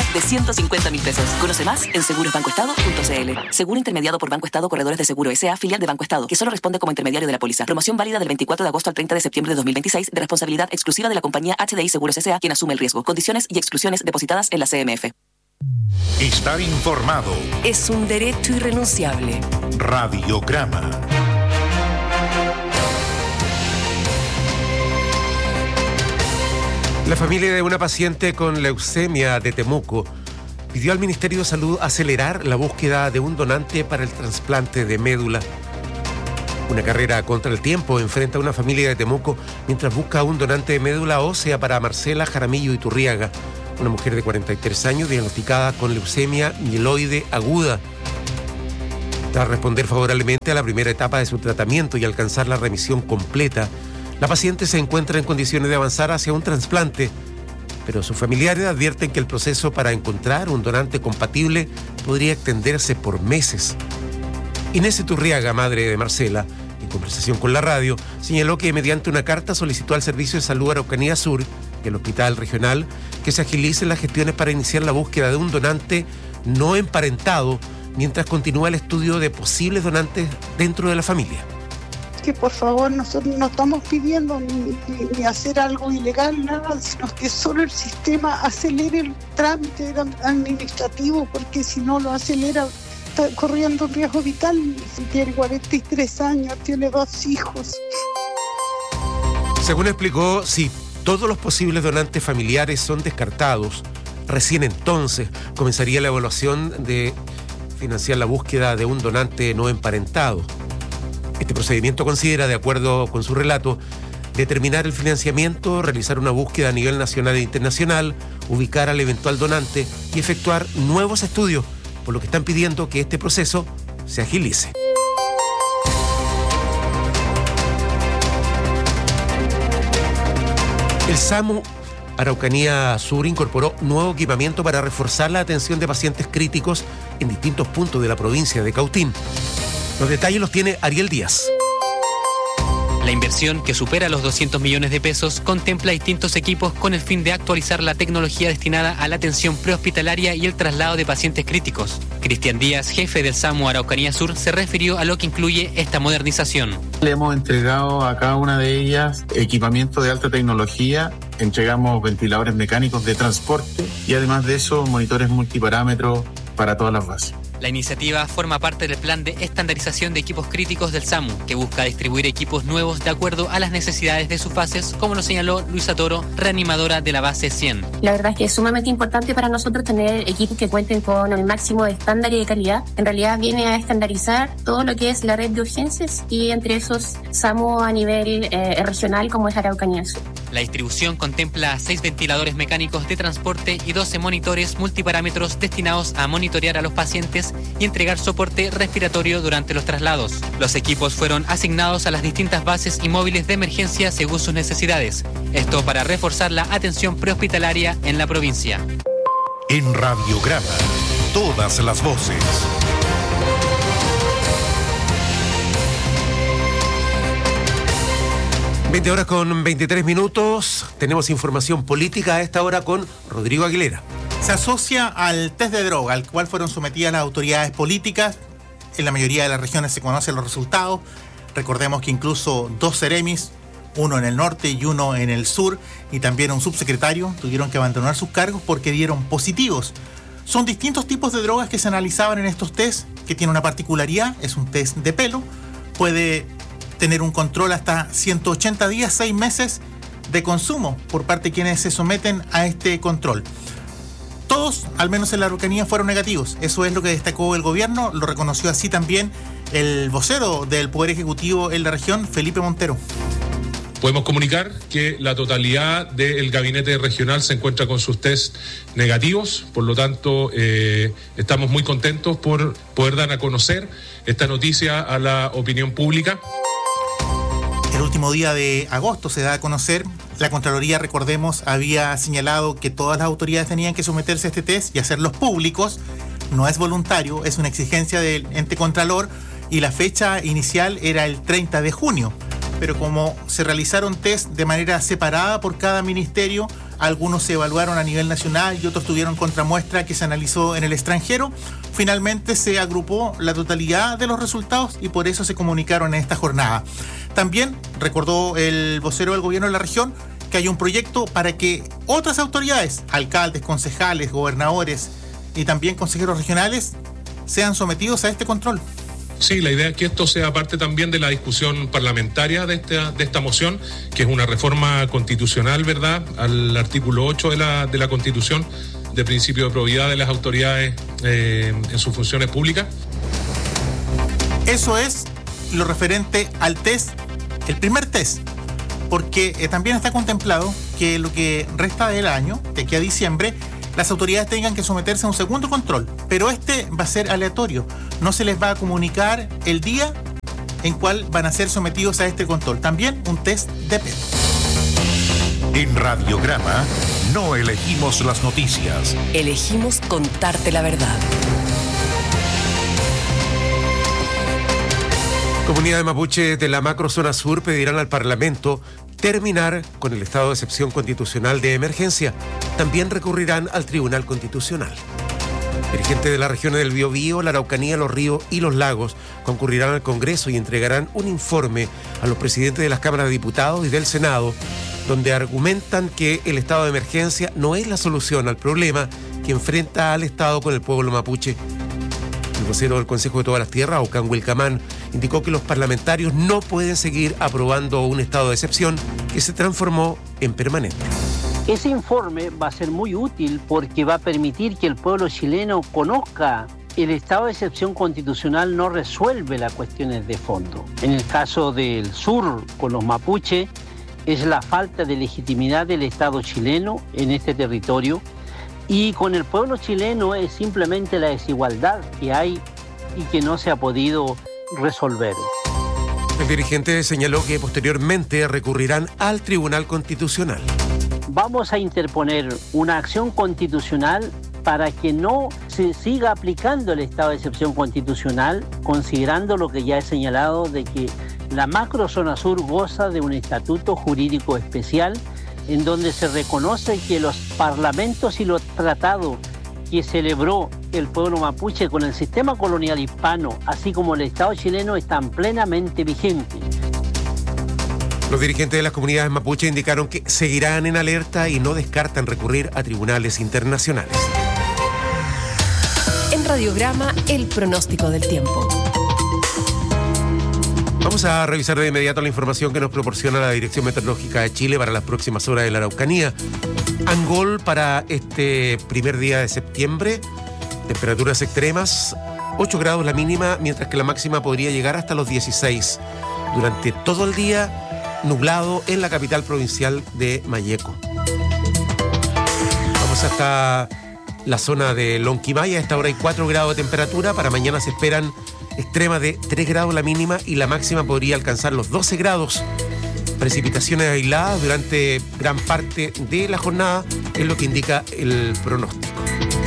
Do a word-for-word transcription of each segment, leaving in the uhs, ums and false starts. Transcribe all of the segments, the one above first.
de ciento cincuenta mil pesos. Conoce más en seguros banco estado punto c l. Seguro intermediado por Banco Estado Corredores de Seguro S A, filial de Banco Estado, que solo responde como intermediario de la póliza. Promoción válida del veinticuatro de agosto al treinta de septiembre de dos mil veintiséis, de responsabilidad exclusiva de la compañía H D I Seguros S A, quien asume el riesgo. Condiciones y exclusiones depositadas en la C M F. Estar informado es un derecho irrenunciable. Radiograma. La familia de una paciente con leucemia de Temuco pidió al Ministerio de Salud acelerar la búsqueda de un donante para el trasplante de médula. Una carrera contra el tiempo enfrenta a una familia de Temuco mientras busca un donante de médula ósea para Marcela Jaramillo Iturriaga, una mujer de cuarenta y tres años diagnosticada con leucemia mieloide aguda. Tras responder favorablemente a la primera etapa de su tratamiento y alcanzar la remisión completa, la paciente se encuentra en condiciones de avanzar hacia un trasplante, pero sus familiares advierten que el proceso para encontrar un donante compatible podría extenderse por meses. Inés Iturriaga, madre de Marcela, en conversación con la radio, señaló que mediante una carta solicitó al Servicio de Salud Araucanía Sur y al Hospital Regional que se agilicen las gestiones para iniciar la búsqueda de un donante no emparentado mientras continúa el estudio de posibles donantes dentro de la familia. Que por favor nosotros no estamos pidiendo ni, ni, ni hacer algo ilegal, nada, sino que solo el sistema acelere el trámite administrativo, porque si no lo acelera está corriendo un riesgo vital. Si tiene cuarenta y tres años, tiene dos hijos. Según explicó, si todos los posibles donantes familiares son descartados, recién entonces comenzaría la evaluación de financiar la búsqueda de un donante no emparentado. Este procedimiento considera, de acuerdo con su relato, determinar el financiamiento, realizar una búsqueda a nivel nacional e internacional, ubicar al eventual donante y efectuar nuevos estudios, por lo que están pidiendo que este proceso se agilice. El SAMU Araucanía Sur incorporó nuevo equipamiento para reforzar la atención de pacientes críticos en distintos puntos de la provincia de Cautín. Los detalles los tiene Ariel Díaz. La inversión, que supera los doscientos millones de pesos, contempla distintos equipos con el fin de actualizar la tecnología destinada a la atención prehospitalaria y el traslado de pacientes críticos. Cristian Díaz, jefe del SAMU Araucanía Sur, se refirió a lo que incluye esta modernización. Le hemos entregado a cada una de ellas equipamiento de alta tecnología, entregamos ventiladores mecánicos de transporte y además de eso monitores multiparámetros para todas las bases. La iniciativa forma parte del plan de estandarización de equipos críticos del SAMU, que busca distribuir equipos nuevos de acuerdo a las necesidades de sus bases, como lo señaló Luisa Toro, reanimadora de la base cien. La verdad es que es sumamente importante para nosotros tener equipos que cuenten con el máximo de estándar y de calidad. En realidad viene a estandarizar todo lo que es la red de urgencias y entre esos SAMU a nivel eh, regional como es Araucanía Sur. La distribución contempla seis ventiladores mecánicos de transporte y doce monitores multiparámetros destinados a monitorear a los pacientes y entregar soporte respiratorio durante los traslados. Los equipos fueron asignados a las distintas bases y móviles de emergencia según sus necesidades. Esto para reforzar la atención prehospitalaria en la provincia. En Radiograma, todas las voces. veinte horas con veintitrés minutos. Tenemos información política a esta hora con Rodrigo Aguilera. Se asocia al test de droga, al cual fueron sometidas las autoridades políticas. En la mayoría de las regiones se conocen los resultados. Recordemos que incluso dos seremis, uno en el norte y uno en el sur, y también un subsecretario, tuvieron que abandonar sus cargos porque dieron positivos. Son distintos tipos de drogas que se analizaban en estos test, que tiene una particularidad, es un test de pelo, puede tener un control hasta ciento ochenta días, seis meses de consumo por parte de quienes se someten a este control. Todos, al menos en la Araucanía, fueron negativos. Eso es lo que destacó el gobierno, lo reconoció así también el vocero del Poder Ejecutivo en la región, Felipe Montero. Podemos comunicar que la totalidad del gabinete regional se encuentra con sus test negativos, por lo tanto eh, estamos muy contentos por poder dar a conocer esta noticia a la opinión pública. El último día de agosto se da a conocer, la Contraloría, recordemos, había señalado que todas las autoridades tenían que someterse a este test y hacerlos públicos. No es voluntario, es una exigencia del ente Contralor y la fecha inicial era el treinta de junio. Pero como se realizaron test de manera separada por cada ministerio, algunos se evaluaron a nivel nacional y otros tuvieron contramuestra que se analizó en el extranjero. Finalmente se agrupó la totalidad de los resultados y por eso se comunicaron en esta jornada. También recordó el vocero del gobierno de la región que hay un proyecto para que otras autoridades, alcaldes, concejales, gobernadores y también consejeros regionales sean sometidos a este control. Sí, la idea es que esto sea parte también de la discusión parlamentaria de esta, de esta moción, que es una reforma constitucional, ¿verdad?, al artículo ocho de la, de la Constitución, de principio de probidad de las autoridades eh, en sus funciones públicas. Eso es lo referente al test, el primer test, porque eh, también está contemplado que lo que resta del año, de aquí a diciembre, las autoridades tengan que someterse a un segundo control, pero este va a ser aleatorio. No se les va a comunicar el día en cual van a ser sometidos a este control. También un test de pelo. En Radiograma no elegimos las noticias. Elegimos contarte la verdad. Comunidades mapuche de la macrozona sur pedirán al Parlamento terminar con el estado de excepción constitucional de emergencia. También recurrirán al Tribunal Constitucional. Dirigentes de las regiones del Biobío, la Araucanía, los Ríos y los Lagos concurrirán al Congreso y entregarán un informe a los presidentes de las cámaras de diputados y del Senado, donde argumentan que el estado de emergencia no es la solución al problema que enfrenta al Estado con el pueblo mapuche. El vocero del Consejo de Todas las Tierras, Ocán Wilcamán, indicó que los parlamentarios no pueden seguir aprobando un estado de excepción que se transformó en permanente. Ese informe va a ser muy útil porque va a permitir que el pueblo chileno conozca el estado de excepción constitucional no resuelve las cuestiones de fondo. En el caso del sur, con los mapuches, es la falta de legitimidad del Estado chileno en este territorio, y con el pueblo chileno es simplemente la desigualdad que hay y que no se ha podido resolver. El dirigente señaló que posteriormente recurrirán al Tribunal Constitucional. Vamos a interponer una acción constitucional para que no se siga aplicando el estado de excepción constitucional, considerando lo que ya he señalado de que la macrozona sur goza de un estatuto jurídico especial en donde se reconoce que los parlamentos y los tratados que celebró el pueblo mapuche con el sistema colonial hispano, así como el Estado chileno, están plenamente vigentes. Los dirigentes de las comunidades mapuche indicaron que seguirán en alerta y no descartan recurrir a tribunales internacionales. En Radiograma, el pronóstico del tiempo. Vamos a revisar de inmediato la información que nos proporciona la Dirección Meteorológica de Chile para las próximas horas de la Araucanía. Angol para este primer día de septiembre, temperaturas extremas, ocho grados la mínima, mientras que la máxima podría llegar hasta los dieciséis. Durante todo el día, nublado en la capital provincial de Malleco. Vamos hasta la zona de Lonquimay, a esta hora hay cuatro grados de temperatura, para mañana se esperan extremas de tres grados la mínima y la máxima podría alcanzar los doce grados. Precipitaciones aisladas durante gran parte de la jornada es lo que indica el pronóstico.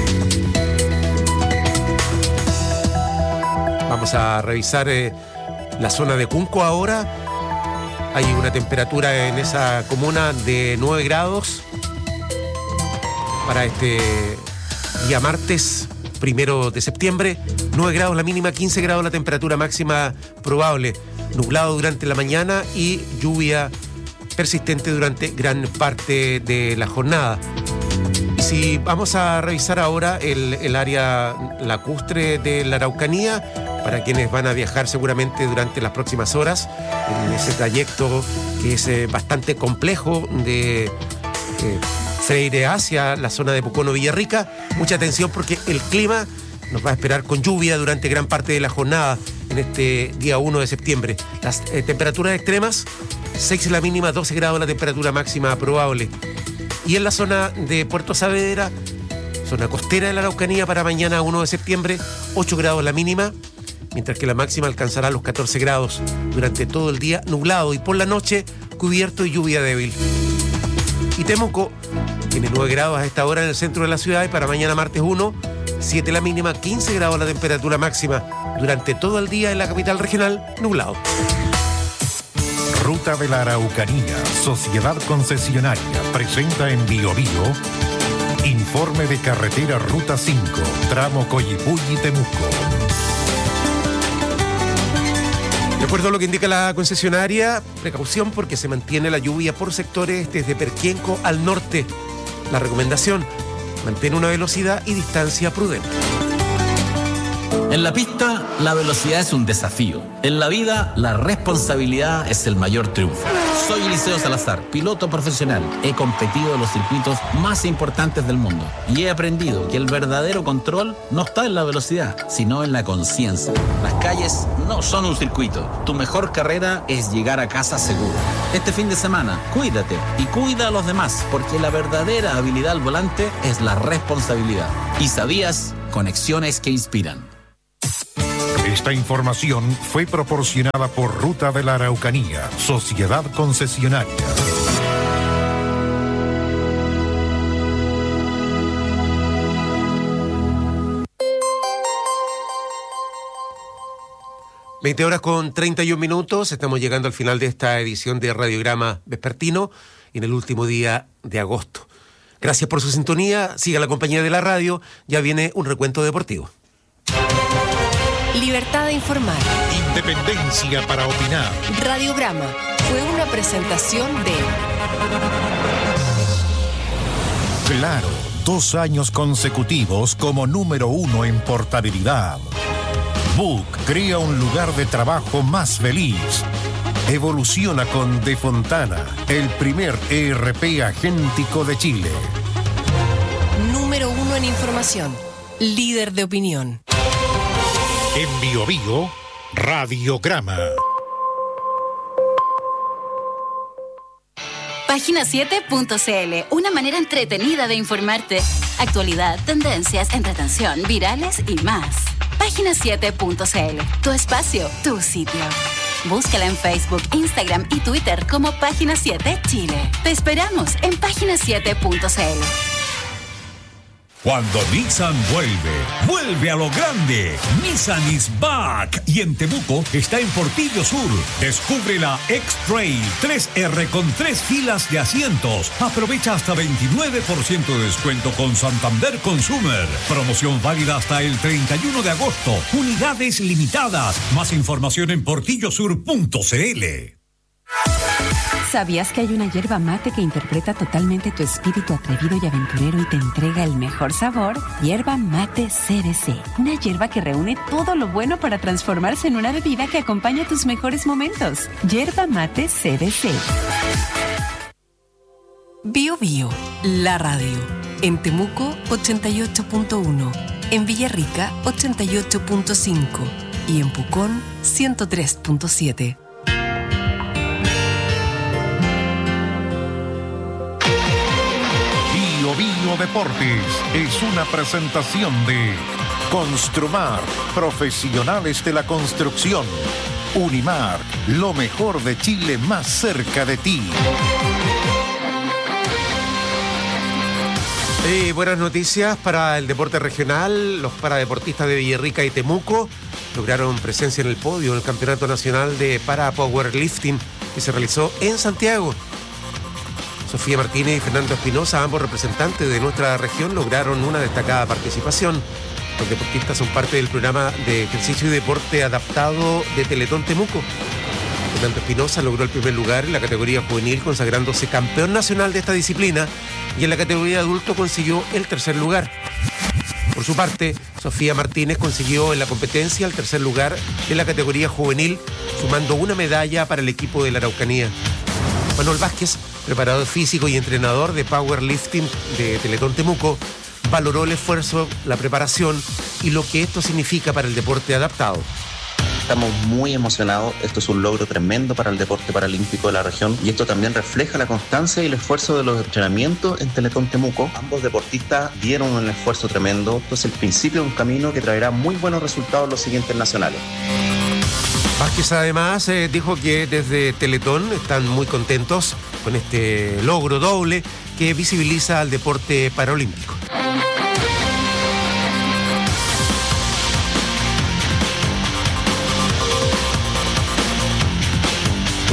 Vamos a revisar eh, la zona de Cunco ahora. Hay una temperatura en esa comuna de nueve grados para este día martes primero de septiembre. nueve grados la mínima, quince grados la temperatura máxima probable. Nublado durante la mañana y lluvia persistente durante gran parte de la jornada. Y si vamos a revisar ahora el, el área lacustre de la Araucanía, para quienes van a viajar seguramente durante las próximas horas, en ese trayecto que es eh, bastante complejo de eh, Freire hacia la zona de Pucono Villarrica, mucha atención porque el clima nos va a esperar con lluvia durante gran parte de la jornada en este día uno de septiembre. Las eh, temperaturas extremas, seis la mínima, doce grados la temperatura máxima probable. Y en la zona de Puerto Saavedra, zona costera de la Araucanía, para mañana uno de septiembre, ocho grados la mínima, mientras que la máxima alcanzará los catorce grados durante todo el día, nublado, y por la noche cubierto y lluvia débil. Y Temuco tiene nueve grados a esta hora en el centro de la ciudad, y para mañana martes uno, siete la mínima, quince grados la temperatura máxima. Durante todo el día en la capital regional, nublado. Ruta de la Araucanía, Sociedad Concesionaria, presenta en Bio Bio informe de carretera Ruta cinco, tramo Coyipulli-Temuco. De acuerdo a lo que indica la concesionaria, precaución porque se mantiene la lluvia por sectores desde Perquenco al norte. La recomendación, mantén una velocidad y distancia prudente. En la pista, la velocidad es un desafío. En la vida, la responsabilidad es el mayor triunfo. Soy Eliseo Salazar, piloto profesional. He competido en los circuitos más importantes del mundo y he aprendido que el verdadero control no está en la velocidad, sino en la conciencia. Las calles no son un circuito. Tu mejor carrera es llegar a casa seguro. Este fin de semana, cuídate y cuida a los demás, porque la verdadera habilidad al volante es la responsabilidad. ¿Y sabías? Conexiones que inspiran. Esta información fue proporcionada por Ruta de la Araucanía, Sociedad Concesionaria. veinte horas con treinta y un minutos, estamos llegando al final de esta edición de Radiograma Vespertino en el último día de agosto. Gracias por su sintonía, siga la compañía de la radio, ya viene un recuento deportivo. Libertad de informar. Independencia para opinar. Radiograma fue una presentación de Claro, dos años consecutivos como número uno en portabilidad. Book crea un lugar de trabajo más feliz. Evoluciona con De Fontana, el primer E R P agéntico de Chile. Número uno en información. Líder de opinión. En Bio Bio, Radiograma. Página siete punto c l, una manera entretenida de informarte. Actualidad, tendencias, entretención, virales y más. Página siete punto c l, tu espacio, tu sitio. Búscala en Facebook, Instagram y Twitter como Página siete Chile. Te esperamos en Página siete punto c l. Cuando Nissan vuelve, vuelve a lo grande. Nissan is back. Y en Temuco está en Portillo Sur. Descubre la X-Trail tres R con tres filas de asientos. Aprovecha hasta veintinueve por ciento de descuento con Santander Consumer. Promoción válida hasta el treinta y uno de agosto. Unidades limitadas. Más información en portillo sur punto c l. ¿Sabías que hay una hierba mate que interpreta totalmente tu espíritu atrevido y aventurero y te entrega el mejor sabor? Hierba mate C B C. Una hierba que reúne todo lo bueno para transformarse en una bebida que acompaña tus mejores momentos. Hierba mate C B C. Bio Bio, la radio. En Temuco, ochenta y ocho punto uno. En Villarrica, ochenta y ocho punto cinco. Y en Pucón, ciento tres punto siete. Bio Bio Deportes es una presentación de Construmar, profesionales de la construcción. Unimar, lo mejor de Chile más cerca de ti. Eh, buenas noticias para el deporte regional. Los paradeportistas de Villarrica y Temuco lograron presencia en el podio del Campeonato Nacional de Para Powerlifting que se realizó en Santiago. Sofía Martínez y Fernando Espinosa, ambos representantes de nuestra región, lograron una destacada participación. Los deportistas son parte del programa de ejercicio y deporte adaptado de Teletón Temuco. Fernando Espinosa logró el primer lugar en la categoría juvenil, consagrándose campeón nacional de esta disciplina, y en la categoría adulto consiguió el tercer lugar. Por su parte, Sofía Martínez consiguió en la competencia el tercer lugar en la categoría juvenil, sumando una medalla para el equipo de la Araucanía. Manuel Vázquez, preparador físico y entrenador de powerlifting de Teletón Temuco, valoró el esfuerzo, la preparación y lo que esto significa para el deporte adaptado. Estamos muy emocionados, esto es un logro tremendo para el deporte paralímpico de la región y esto también refleja la constancia y el esfuerzo de los entrenamientos en Teletón Temuco. Ambos deportistas dieron un esfuerzo tremendo, esto es el principio de un camino que traerá muy buenos resultados en los siguientes nacionales. Vázquez además eh, dijo que desde Teletón están muy contentos con este logro doble que visibiliza al deporte paralímpico.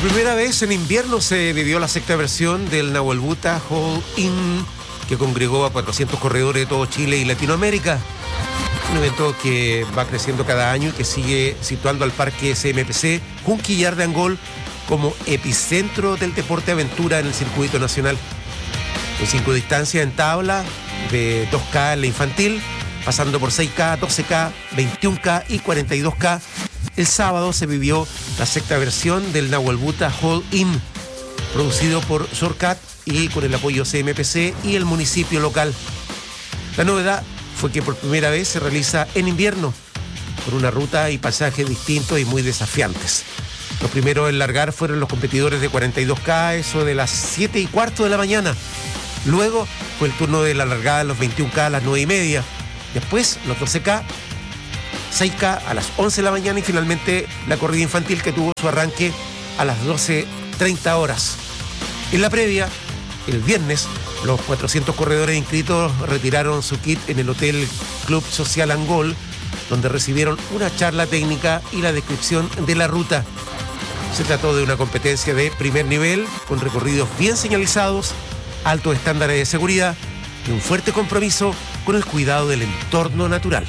primera vez en invierno se vivió la sexta versión del Nahuel Buta All In, que congregó a cuatrocientos corredores de todo Chile y Latinoamérica. Un evento que va creciendo cada año y que sigue situando al Parque C M P C Junquillar de Angol como epicentro del deporte aventura en el circuito nacional. En cinco distancias en tabla, de dos K en la infantil, pasando por seis K, doce K, veintiún K y cuarenta y dos K. El sábado se vivió la sexta versión del Nahuel Buta All In, producido por Shortcut y con el apoyo C M P C y el municipio local. La novedad fue que por primera vez se realiza en invierno, con una ruta y pasajes distintos y muy desafiantes. Los primeros en largar fueron los competidores de cuarenta y dos K, eso de las siete y cuarto de la mañana. Luego fue el turno de la largada de los veintiún K a las nueve y media. Después los doce K, seis K a las once de la mañana y finalmente la corrida infantil, que tuvo su arranque a las doce treinta horas. En la previa, el viernes, los cuatrocientos corredores inscritos retiraron su kit en el Hotel Club Social Angol, donde recibieron una charla técnica y la descripción de la ruta. Se trató de una competencia de primer nivel, con recorridos bien señalizados, altos estándares de seguridad y un fuerte compromiso con el cuidado del entorno natural.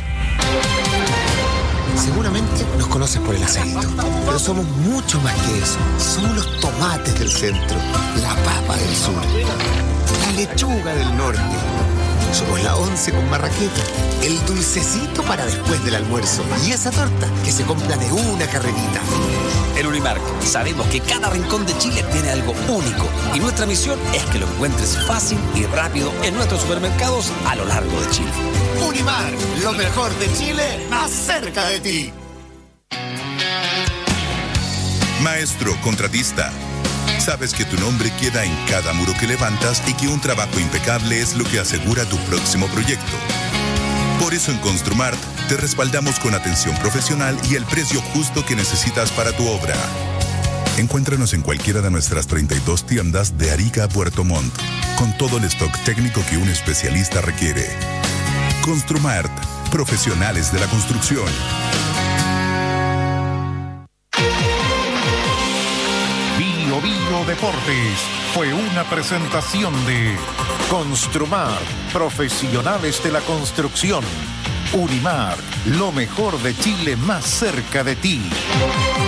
Seguramente nos conoces por el acento, pero somos mucho más que eso. Somos los tomates del centro, la papa del sur, la lechuga del norte. Somos la once con marraqueta, el dulcecito para después del almuerzo y esa torta que se compra de una carrerita. En Unimark sabemos que cada rincón de Chile tiene algo único y nuestra misión es que lo encuentres fácil y rápido en nuestros supermercados a lo largo de Chile. Unimark, lo mejor de Chile, más cerca de ti. Maestro contratista, sabes que tu nombre queda en cada muro que levantas y que un trabajo impecable es lo que asegura tu próximo proyecto. Por eso en Construmart te respaldamos con atención profesional y el precio justo que necesitas para tu obra. Encuéntranos en cualquiera de nuestras treinta y dos tiendas de Arica a Puerto Montt, con todo el stock técnico que un especialista requiere. Construmart, profesionales de la construcción. Bio Bio Deportes fue una presentación de Construmart, profesionales de la construcción. Unimark, lo mejor de Chile más cerca de ti.